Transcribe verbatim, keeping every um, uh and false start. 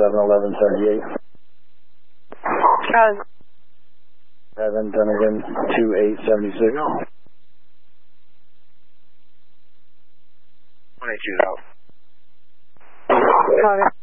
seven eleven seventy-eight. Uh, seven, then again, two eight seventy-six. twenty-two out. copy.